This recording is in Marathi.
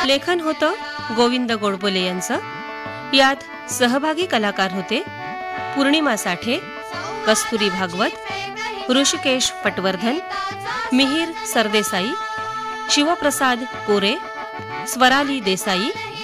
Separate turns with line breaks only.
लेखन होतं गोविंद गोडबोले यांचं. यात सहभागी कलाकार होते पूर्णिमा साठे, कस्तुरी भागवत, ऋषिकेश पटवर्धन, मिहीर सरदेसाई, शिवप्रसाद कोरे, स्वराली देसाई,